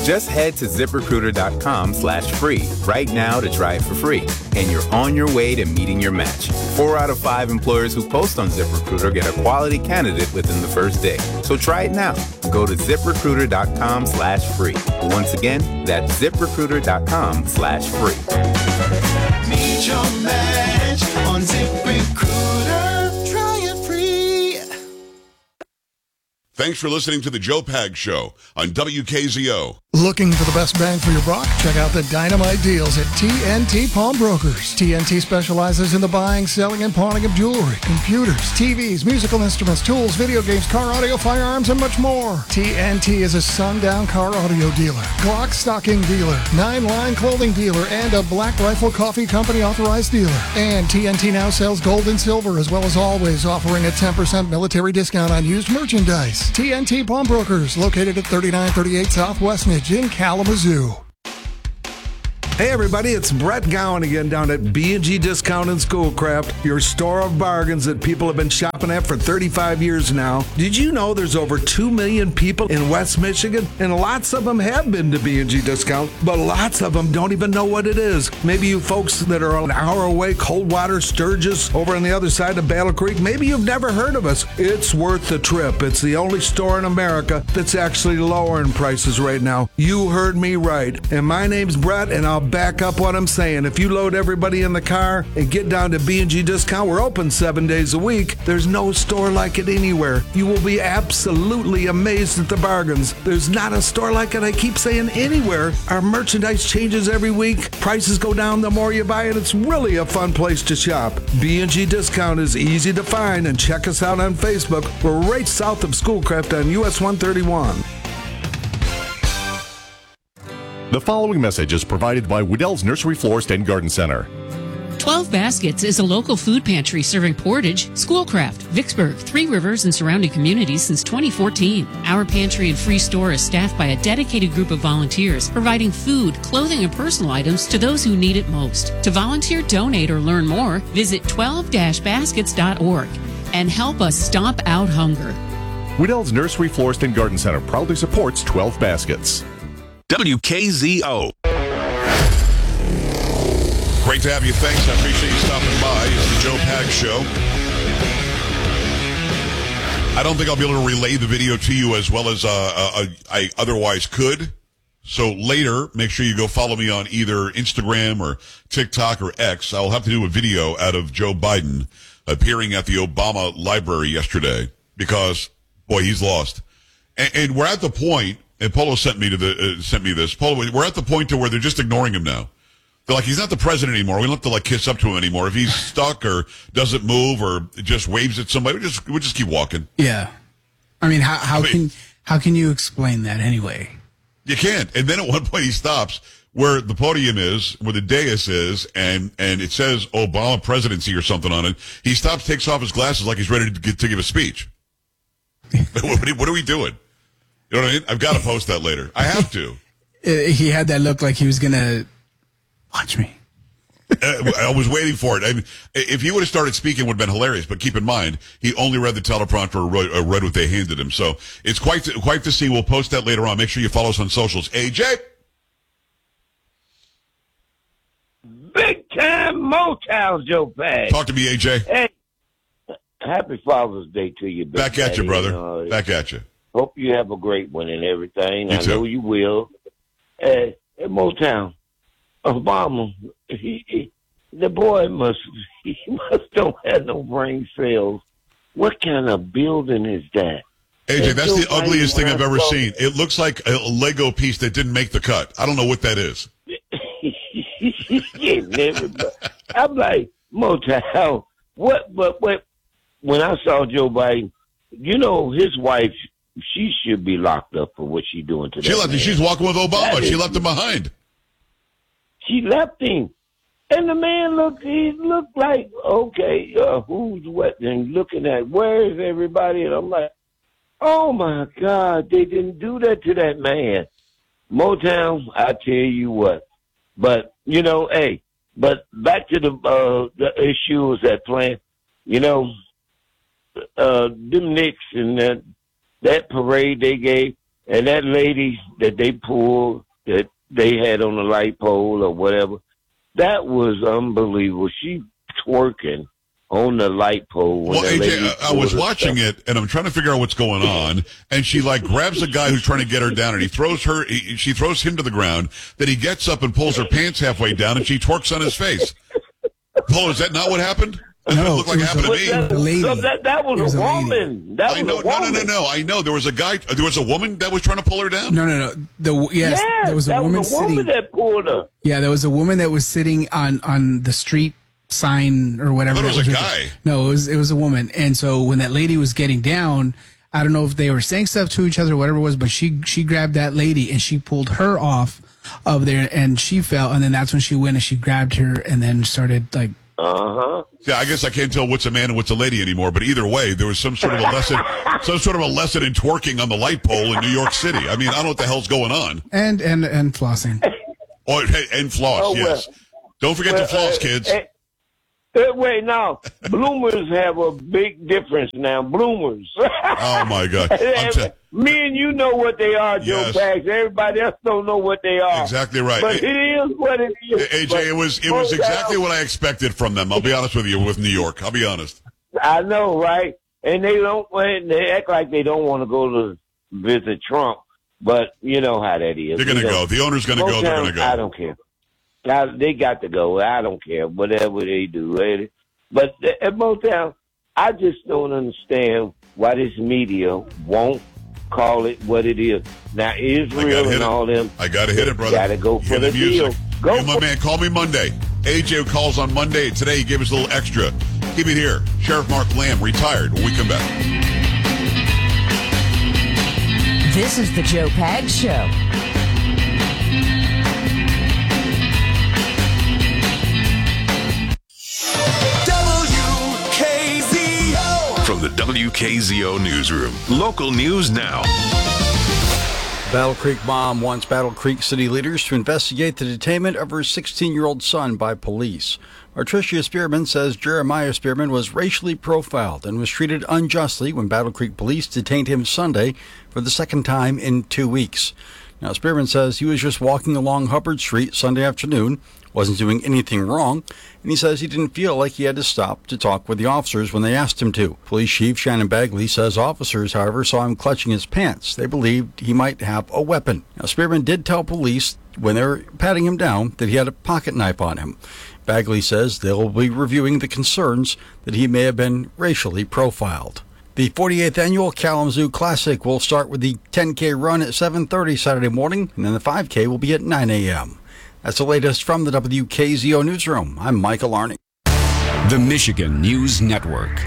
Just head to ZipRecruiter.com/free right now to try it for free. And you're on your way to meeting your match. 4 out of 5 employers who post on ZipRecruiter get a quality candidate within the first day. So try it now. Go to ZipRecruiter.com/free. Once again, that's ZipRecruiter.com/free. Meet your match on ZipRecruiter. Try it free. Thanks for listening to the Joe Pag Show on WKZO. Looking for the best bang for your buck? Check out the dynamite deals at TNT Pawnbrokers. TNT specializes in the buying, selling, and pawning of jewelry, computers, TVs, musical instruments, tools, video games, car audio, firearms, and much more. TNT is a sundown car audio dealer, Glock stocking dealer, 9-line clothing dealer, and a Black Rifle Coffee Company authorized dealer. And TNT now sells gold and silver, as well as always offering a 10% military discount on used merchandise. TNT Pawnbrokers, located at 3938 South Westnedge in Kalamazoo. Hey everybody, it's Brett Gowan again down at B&G Discount and Schoolcraft, your store of bargains that people have been shopping at for 35 years now. Did you know there's over 2 million people in West Michigan? And lots of them have been to B&G Discount, but lots of them don't even know what it is. Maybe you folks that are an hour away, Coldwater, Sturgis, over on the other side of Battle Creek, maybe you've never heard of us. It's worth the trip. It's the only store in America that's actually lowering prices right now. You heard me right. And my name's Brett, and I'll back up what I'm saying. If you load everybody in the car and get down to B&G Discount, we're open 7 days a week. There's no store like it anywhere. You will be absolutely amazed at the bargains. There's not a store like it, I keep saying, anywhere. Our merchandise changes every week. Prices go down the more you buy it. It's really a fun place to shop. B&G Discount is easy to find, and check us out on Facebook. We're right south of Schoolcraft on US 131. The following message is provided by Weddell's Nursery Florist and Garden Center. 12 Baskets is a local food pantry serving Portage, Schoolcraft, Vicksburg, Three Rivers, and surrounding communities since 2014. Our pantry and free store is staffed by a dedicated group of volunteers, providing food, clothing, and personal items to those who need it most. To volunteer, donate, or learn more, visit 12-baskets.org and help us stomp out hunger. Weddell's Nursery Florist and Garden Center proudly supports 12 Baskets. WKZO. Great to have you. Thanks. I appreciate you stopping by. It's the Joe Pag Show. I don't think I'll be able to relay the video to you as well as I otherwise could. So later, make sure you go follow me on either Instagram or TikTok or X. I'll have to do a video out of Joe Biden appearing at the Obama Library yesterday because, boy, he's lost. And we're at the point. And Polo sent me this. Polo, we're at the point to where they're just ignoring him now. They're like, he's not the president anymore. We don't have to kiss up to him anymore. If he's stuck or doesn't move or just waves at somebody, we'll just keep walking. Yeah. I mean, how can you explain that anyway? You can't. And then at one point he stops where the podium is, where the dais is, and it says Obama presidency or something on it. He stops, takes off his glasses like he's ready to give a speech. What are we doing? You know what I mean? I've got to post that later. I have to. He had that look like he was going to watch me. I was waiting for it. If he would have started speaking, it would have been hilarious. But keep in mind, he only read the teleprompter or read what they handed him. So it's quite the scene. We'll post that later on. Make sure you follow us on socials. AJ? Big time Motown, Joe Pag. Talk to me, AJ. Hey, happy Father's Day to you, Big Back at you, brother. Back at you. Hope you have a great one and everything. You I know you will. At Motown, Obama, the boy must don't have no brain cells. What kind of building is that? AJ, that's the ugliest thing I've ever seen. It looks like a Lego piece that didn't make the cut. I don't know what that is. I'm like, Motown, what? When I saw Joe Biden, you know, his wife, she should be locked up for what she's doing today. She's walking with Obama. She left him behind. She left him. And the man looked like, okay, who's what? And looking at, where is everybody? And I'm like, oh my God, they didn't do that to that man. Motown, I tell you what. But, you know, hey, but back to the issues at playing, you know, them Knicks and that parade they gave, And that lady that they pulled, that they had on the light pole or whatever, that was unbelievable. She twerking on the light pole. Well, AJ, I was watching it, and I'm trying to figure out what's going on. And she grabs a guy who's trying to get her down, and she throws him to the ground. Then he gets up and pulls her pants halfway down, and she twerks on his face. Paul, is that not what happened? That's what it looked like happened to me. That was a woman. That was a woman. No. I know there was a guy. There was a woman that was trying to pull her down. No. There was a woman sitting. That pulled her. Yeah, there was a woman that was sitting on the street sign or whatever. I thought it was a guy. No, it was a woman. And so when that lady was getting down, I don't know if they were saying stuff to each other or whatever it was, but she grabbed that lady and she pulled her off of there, and she fell. And then that's when she went and she grabbed her and then started like. Yeah, I guess I can't tell what's a man and what's a lady anymore. But either way, there was some sort of a lesson in twerking on the light pole in New York City. I mean, I don't know what the hell's going on. And flossing. Oh, and floss. Yes. Don't forget to floss, kids. Wait, now, bloomers have a big difference now. Bloomers. Oh, my God. Me and you know what they are, Joe Yes. Pags. Everybody else don't know what they are. Exactly right. But it is what it is. AJ, it was exactly what I expected from them. I'll be honest with you, with New York. I'll be honest. I know, right? And they act like they don't want to go to visit Trump. But you know how that is. They're going to go. The owner's going to go. They're going to go. I don't care. They got to go. I don't care. Whatever they do. But at Motown, I just don't understand why this media won't call it what it is. Now, Israel and all them. I got to hit it, brother. Got to go for the deal. Go, my man. Call me Monday. AJ calls on Monday. Today, he gave us a little extra. Keep it here. Sheriff Mark Lamb, retired. When we come back. This is the Joe Pags Show. From the WKZO Newsroom. Local news now. Battle Creek mom wants Battle Creek city leaders to investigate the detainment of her 16-year-old son by police. Martricia Spearman says Jeremiah Spearman was racially profiled and was treated unjustly when Battle Creek police detained him Sunday for the second time in 2 weeks. Now, Spearman says he was just walking along Hubbard Street Sunday afternoon, wasn't doing anything wrong, and he says he didn't feel like he had to stop to talk with the officers when they asked him to. Police Chief Shannon Bagley says officers, however, saw him clutching his pants. They believed he might have a weapon. Now, Spearman did tell police when they were patting him down that he had a pocket knife on him. Bagley says they'll be reviewing the concerns that he may have been racially profiled. The 48th Annual Kalamazoo Classic will start with the 10K run at 7:30 Saturday morning, and then the 5K will be at 9 a.m. That's the latest from the WKZO Newsroom. I'm Michael Arning. The Michigan News Network.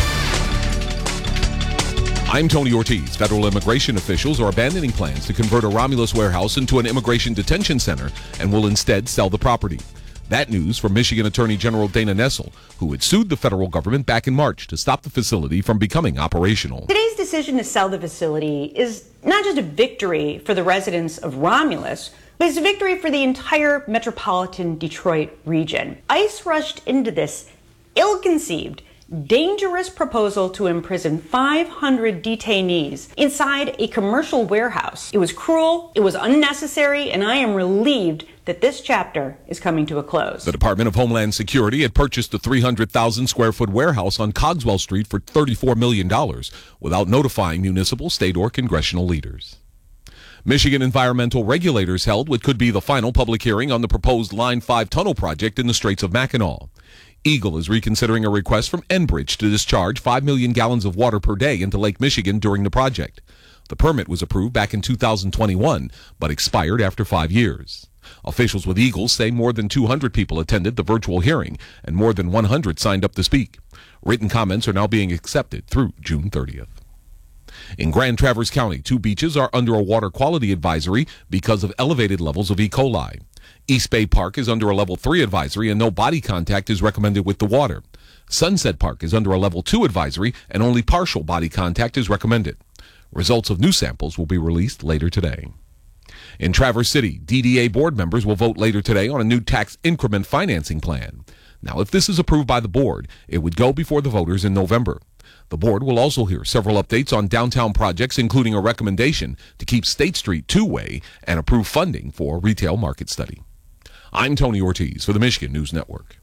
I'm Tony Ortiz. Federal immigration officials are abandoning plans to convert a Romulus warehouse into an immigration detention center and will instead sell the property. That news from Michigan Attorney General Dana Nessel, who had sued the federal government back in March to stop the facility from becoming operational. Today's decision to sell the facility is not just a victory for the residents of Romulus, but it's a victory for the entire metropolitan Detroit region. ICE rushed into this ill-conceived, dangerous proposal to imprison 500 detainees inside a commercial warehouse. It was cruel, it was unnecessary, and I am relieved that this chapter is coming to a close. The Department of Homeland Security had purchased the 300,000 square foot warehouse on Cogswell Street for $34 million without notifying municipal, state, or congressional leaders. Michigan environmental regulators held what could be the final public hearing on the proposed Line 5 tunnel project in the Straits of Mackinac. Eagle is reconsidering a request from Enbridge to discharge 5 million gallons of water per day into Lake Michigan during the project. The permit was approved back in 2021, but expired after 5 years. Officials with Eagle say more than 200 people attended the virtual hearing, and more than 100 signed up to speak. Written comments are now being accepted through June 30th. In Grand Traverse County, 2 beaches are under a water quality advisory because of elevated levels of E. coli. East Bay Park is under a level 3 advisory and no body contact is recommended with the water. Sunset Park is under a level 2 advisory and only partial body contact is recommended. Results of new samples will be released later today. In Traverse City, DDA board members will vote later today on a new tax increment financing plan. Now, if this is approved by the board, it would go before the voters in November. The board will also hear several updates on downtown projects, including a recommendation to keep State Street two-way and approve funding for a retail market study. I'm Tony Ortiz for the Michigan News Network.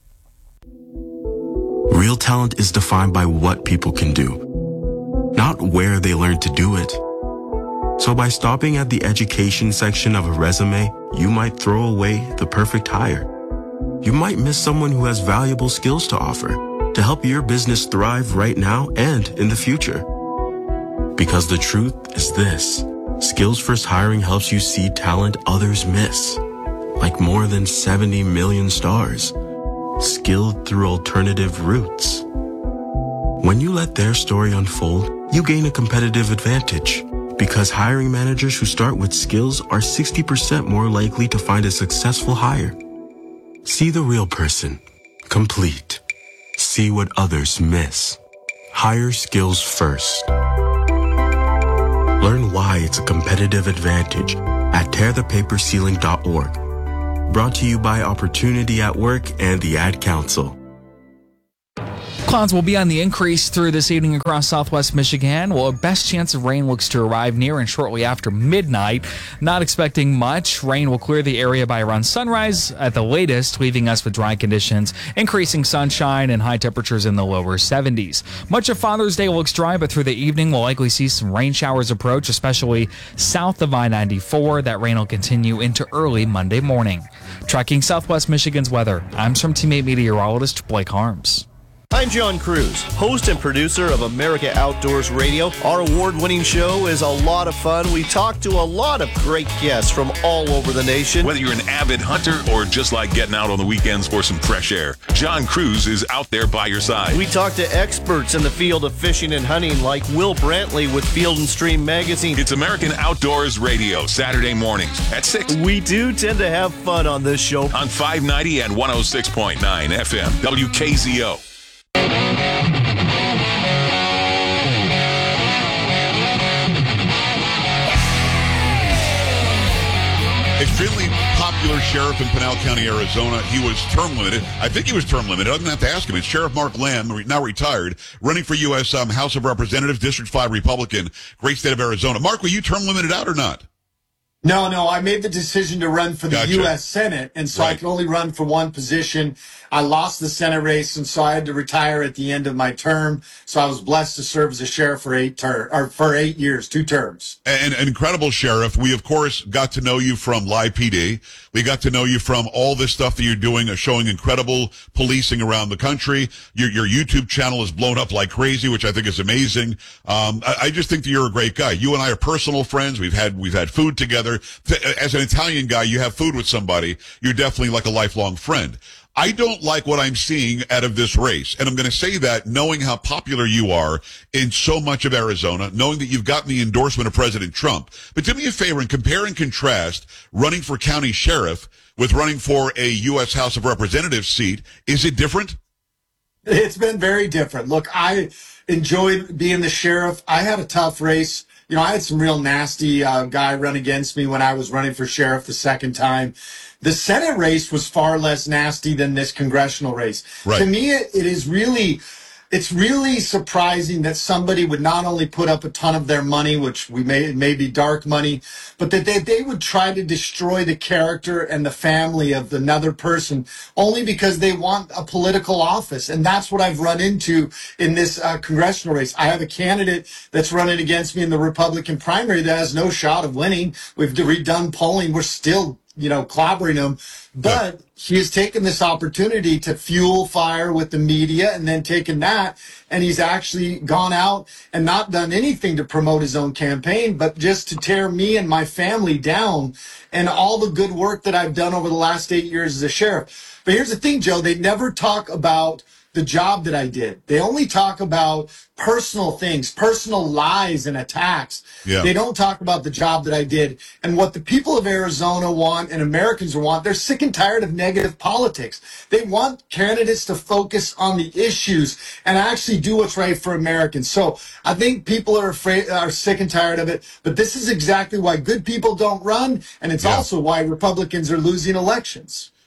Real talent is defined by what people can do, not where they learn to do it. So by stopping at the education section of a resume, you might throw away the perfect hire. You might miss someone who has valuable skills to offer to help your business thrive right now and in the future. Because the truth is this: Skills First Hiring helps you see talent others miss, like more than 70 million stars, skilled through alternative routes. When you let their story unfold, you gain a competitive advantage, because hiring managers who start with skills are 60% more likely to find a successful hire. See the real person, complete. See what others miss. Hire skills first. Learn why it's a competitive advantage at tearthepaperceiling.org. Brought to you by Opportunity at Work and the Ad Council. Clouds will be on the increase through this evening across southwest Michigan. Well, best chance of rain looks to arrive near and shortly after midnight. Not expecting much. Rain will clear the area by around sunrise at the latest, leaving us with dry conditions, increasing sunshine and high temperatures in the lower 70s. Much of Father's Day looks dry, but through the evening we'll likely see some rain showers approach, especially south of I-94. That rain will continue into early Monday morning. Tracking southwest Michigan's weather, I'm from Team 8 meteorologist Blake Harms. I'm John Cruz, host and producer of America Outdoors Radio. Our award-winning show is a lot of fun. We talk to a lot of great guests from all over the nation. Whether you're an avid hunter or just like getting out on the weekends for some fresh air, John Cruz is out there by your side. We talk to experts in the field of fishing and hunting like Will Brantley with Field & Stream Magazine. It's American Outdoors Radio, Saturday mornings at 6. We do tend to have fun on this show. On 590 and 106.9 FM, WKZO. Extremely popular sheriff in Pinal County, Arizona. He was term limited. I think he was term limited. I didn't have to ask him. It's Sheriff Mark Lamb, now retired, running for U.S. House of Representatives, District 5 Republican, great state of Arizona. Mark, were you term limited out or not? No, I made the decision to run for the Gotcha. U.S. Senate, and so I could only run for one position. I lost the Senate race, and so I had to retire at the end of my term. So I was blessed to serve as a sheriff for 8 years, 2 terms. And an incredible sheriff. We, of course, got to know you from Live PD. We got to know you from all this stuff that you're doing, showing incredible policing around the country. Your YouTube channel is blown up like crazy, which I think is amazing. I just think that you're a great guy. You and I are personal friends. We've had food together. As an Italian guy, you have food with somebody. You're definitely like a lifelong friend. I don't like what I'm seeing out of this race. And I'm going to say that knowing how popular you are in so much of Arizona, knowing that you've gotten the endorsement of President Trump. But do me a favor and compare and contrast running for county sheriff with running for a U.S. House of Representatives seat. Is it different? It's been very different. Look, I enjoyed being the sheriff. I had a tough race. You know, I had some real nasty guy run against me when I was running for sheriff the second time. The Senate race was far less nasty than this congressional race. Right. To me, it's really surprising that somebody would not only put up a ton of their money, which may be dark money, but that they would try to destroy the character and the family of another person only because they want a political office. And that's what I've run into in this congressional race. I have a candidate that's running against me in the Republican primary that has no shot of winning. We've redone polling. We're still clobbering him. But he has taken this opportunity to fuel fire with the media and then taken that, and he's actually gone out and not done anything to promote his own campaign, but just to tear me and my family down and all the good work that I've done over the last 8 years as a sheriff. But here's the thing, Joe, they never talk about the job that I did. They only talk about personal things, personal lies and attacks. Yeah. They don't talk about the job that I did. And what the people of Arizona want and Americans want, they're sick and tired of negative politics. They want candidates to focus on the issues and actually do what's right for Americans. So I think people are sick and tired of it. But this is exactly why good people don't run, and it's also why Republicans are losing elections.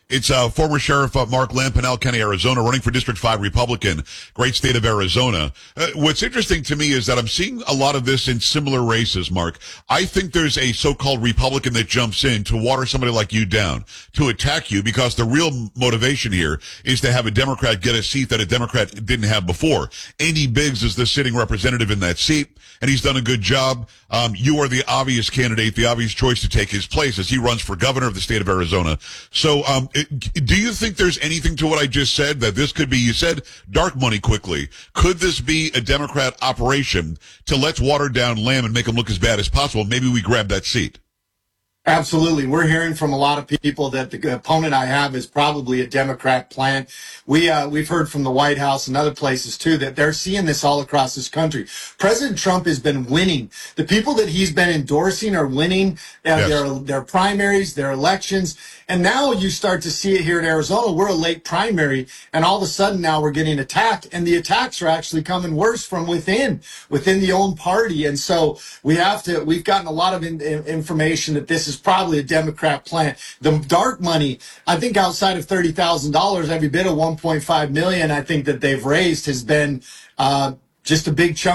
It's former Sheriff Mark Lamb, Pinal County, Arizona, running for District 5 Republican, great state of Arizona. What's interesting to me is that I'm seeing a lot of this in similar races, Mark. I think there's a so-called Republican that jumps in to water somebody like you down, to attack you, because the real motivation here is to have a Democrat get a seat that a Democrat didn't have before. Andy Biggs is the sitting representative in that seat, and he's done a good job. You are the obvious candidate, the obvious choice to take his place as he runs for governor of the state of Arizona. So, do you think there's anything to what I just said, that this could be, you said dark money quickly. Could this be a Democrat operation to let's water down Lamb and make him look as bad as possible? Maybe we grab that seat. Absolutely. We're hearing from a lot of people that the opponent I have is probably a Democrat plant. We've heard from the White House and other places too that they're seeing this all across this country. President Trump has been winning. The people that he's been endorsing are winning their primaries, their elections. And now you start to see it here in Arizona. We're a late primary, and all of a sudden now we're getting attacked, and the attacks are actually coming worse from within the own party. And so we've gotten a lot of information that this is probably a Democrat plant. The dark money, I think outside of $30,000, every bit of $1.5 million I think that they've raised has been just a big chunk